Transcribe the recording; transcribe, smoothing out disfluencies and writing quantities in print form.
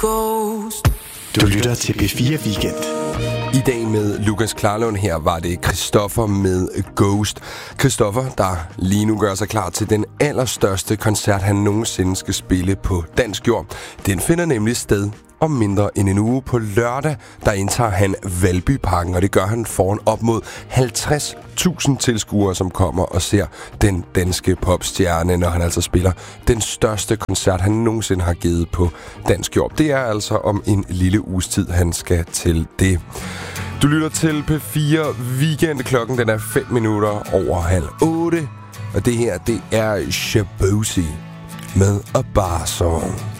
Ghost. Du lytter til P4 Weekend. I dag med Lukas Klarlund her var det Christoffer med Ghost. Christoffer, der lige nu gør sig klar til den allerstørste koncert, han nogensinde skal spille på dansk jord. Den finder nemlig sted om mindre end en uge. På lørdag, der indtager han Valbyparken, og det gør han foran op mod 50.000 tilskuere, som kommer og ser den danske popstjerne, når han altså spiller den største koncert, han nogensinde har givet på dansk jord. Det er altså om en lille uges tid, han skal til det. Du lytter til P4 Weekend. Klokken den er 7:05, og det her, det er Shabozy med A Bar Song.